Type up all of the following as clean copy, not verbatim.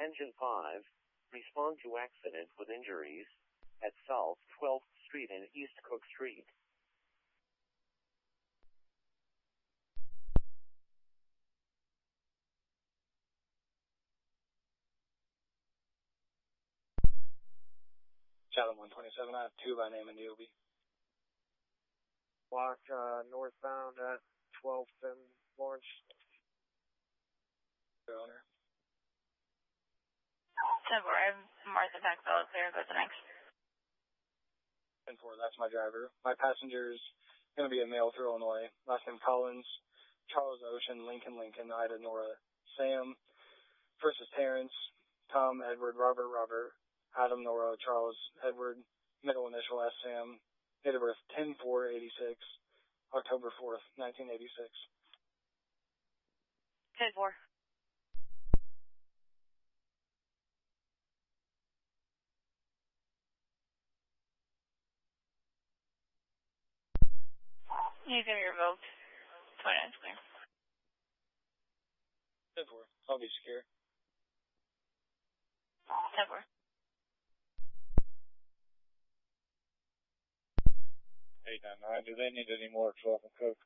Engine 5, respond to accident with injuries at South 12th Street and East Cook Street. Chatham 127, I have 2 by name and DOB. Block northbound at 12th and Lawrence. Your owner. 10-4, I have Martha Packville clear, go to next. 10-4, that's my driver. My passenger's going to be a male through Illinois. Last name Collins, Charles Ocean, Lincoln, Ida, Nora, Sam. First is Terrence, Tom, Edward, Robert, Adam, Nora, Charles, Edward, middle initial S, Sam, date of birth 10-4-86, October 4th, 1986. 10-4. You can be revoked. 29's clear. 10-4, I'll be secure. 10-4. Hey, 9-9, do they need any more 12 and Cook?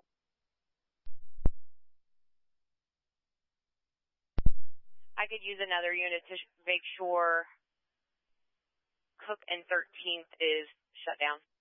I could use another unit to make sure Cook and 13th is shut down.